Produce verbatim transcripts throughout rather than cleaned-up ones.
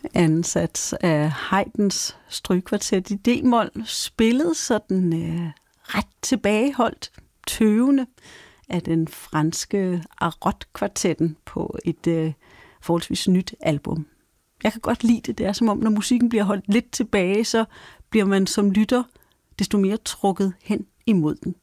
Anden sats af Haydns strygekvartet i D-mol, spillet sådan øh, ret tilbageholdt, tøvende af den franske Arot-kvartetten på et øh, forholdsvis nyt album. Jeg kan godt lide det. Det er som om, når musikken bliver holdt lidt tilbage, så bliver man som lytter desto mere trukket hen imod den.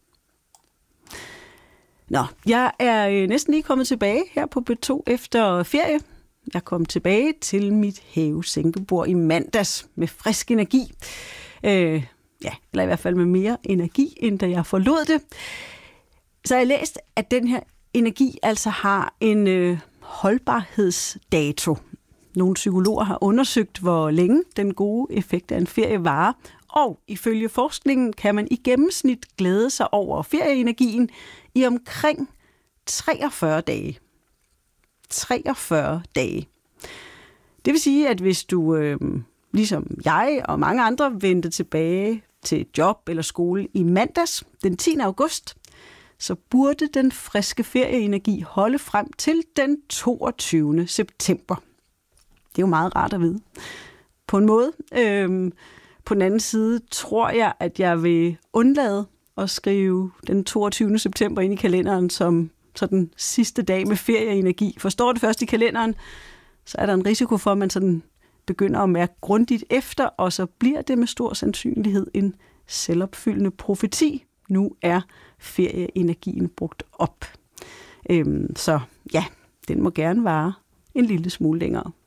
Nå, jeg er øh, næsten lige kommet tilbage her på B to efter ferie. Jeg kom tilbage til mit havesænkebord i mandags med frisk energi. Øh, ja, eller i hvert fald med mere energi, end da jeg forlod det. Så jeg har læst, at den her energi altså har en øh, holdbarhedsdato. Nogle psykologer har undersøgt, hvor længe den gode effekt af en ferie varer. Og ifølge forskningen kan man i gennemsnit glæde sig over ferieenergien i omkring treogfyrre dage. treogfyrre dage. Det vil sige, at hvis du, øh, ligesom jeg og mange andre, vendte tilbage til job eller skole i mandags, den tiende august, så burde den friske ferieenergi holde frem til den toogtyvende september. Det er jo meget rart at vide. På en måde. Øh, på den anden side tror jeg, at jeg vil undlade at skrive den toogtyvende september ind i kalenderen som sådan sidste dag med ferieenergi. Forstår det først i kalenderen, så er der en risiko for, at man sådan begynder at mærke grundigt efter, og så bliver det med stor sandsynlighed en selvopfyldende profeti. Nu er ferieenergien brugt op. Øhm, så ja, den må gerne vare en lille smule længere.